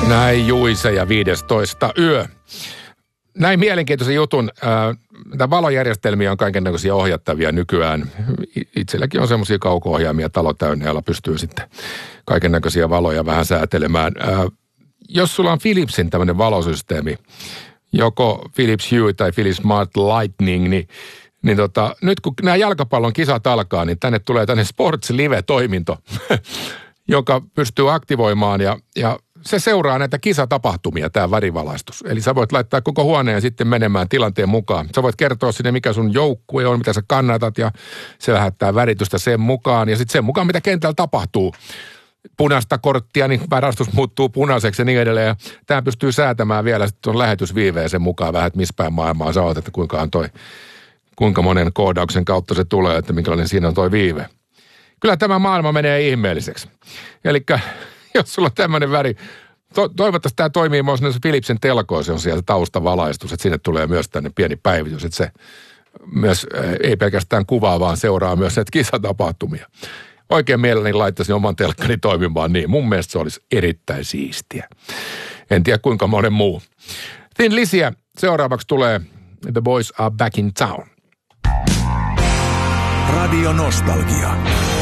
Näin Juise ja 15 yö. Näin mielenkiintoisen jutun. Näitä valojärjestelmiä on kaikennäköisiä ohjattavia nykyään. Itselläkin on semmoisia kauko-ohjaamia talo täynnä, joilla pystyy sitten kaikennäköisiä valoja vähän säätelemään. Jos sulla on Philipsin tämmöinen valosysteemi, joko Philips Hue tai Philips Smart Lightning, niin nyt kun nämä jalkapallon kisat alkaa, niin tänne tulee tänne Sports Live-toiminto, joka pystyy aktivoimaan ja se seuraa näitä kisatapahtumia, tämä värivalaistus. Eli sä voit laittaa koko huoneen sitten menemään tilanteen mukaan. Sä voit kertoa sinne, mikä sun joukkue on, mitä sä kannatat ja se lähettää väritystä sen mukaan. Ja sitten sen mukaan, mitä kentällä tapahtuu. Punaista korttia, niin varastus muuttuu punaiseksi ja niin edelleen. Ja tämä pystyy säätämään vielä sitten tuon lähetysviiveen sen mukaan vähän, että missä päin maailmaa sä oot, että kuinka monen koodauksen kautta se tulee, että minkälainen siinä on toi viive. Kyllä tämä maailma menee ihmeelliseksi. Elikkä jos sulla on tämmöinen väri, toivottavasti tämä toimii myös näissä Philipsin telkoissa, on siellä taustavalaistus, että sinne tulee myös tänne pieni päivitys, että se myös ei pelkästään kuvaa, vaan seuraa myös näitä kisatapahtumia. Oikein mielelläni laittaisin oman telkkani toimimaan niin. Mun mielestä se olisi erittäin siistiä. En tiedä kuinka monen muu. Thin Lizzyä seuraavaksi tulee The Boys Are Back in Town. Radio Nostalgia.